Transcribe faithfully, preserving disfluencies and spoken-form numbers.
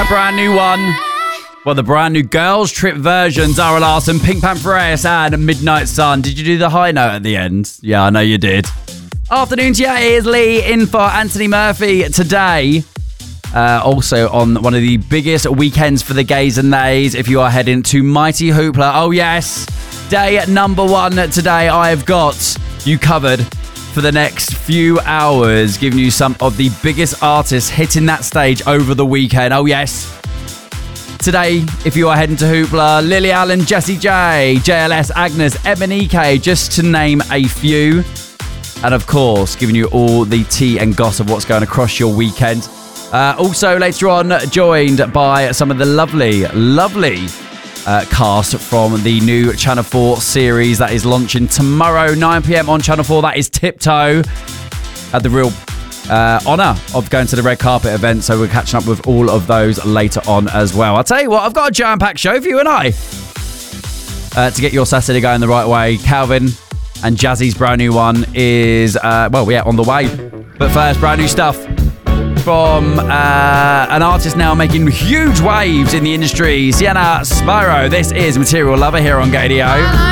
brand new one. Well, the brand new Girls Trip version. Zara Larsson, Pink Pantheress, and Midnight Sun. Did you do the high note at the end? Yeah, I know you did. Afternoon to you. Here's Lee in for Anthony Murphy today. Uh, also on one of the biggest weekends for the gays and theys. If you are heading to Mighty Hoopla. Oh, yes. Day number one today. I have got you covered for the next few hours, giving you some of the biggest artists hitting that stage over the weekend. Oh, yes. Today, if you are heading to Hoopla, Lily Allen, Jessie J, J L S, Agnes, Ebenike, just to name a few. And of course, giving you all the tea and gossip of what's going across your weekend. Uh, also, later on, joined by some of the lovely, lovely uh, cast from the new Channel four series that is launching tomorrow, nine p.m. on Channel four. That is Tiptoe. Had the real Uh, honour of going to the red carpet event, so we're catching up with all of those later on as well. I'll tell you what, I've got a jam-packed show for you and I uh, to get your Saturday going the right way. Calvin and Jazzy's brand new one is, uh, well, yeah, on the way. But first, brand new stuff from uh, an artist now making huge waves in the industry, Sienna Spyro. This is Material Lover here on Gadio.